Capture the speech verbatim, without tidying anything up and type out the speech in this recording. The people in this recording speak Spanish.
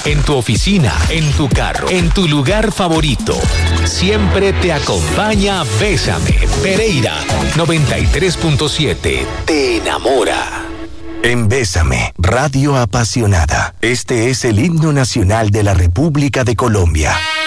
en tu oficina, en tu carro, en tu lugar favorito. Siempre te acompaña Bésame. Pereira noventa y tres punto siete. Te enamora. En Bésame, radio apasionada. Este es el himno nacional de la República de Colombia.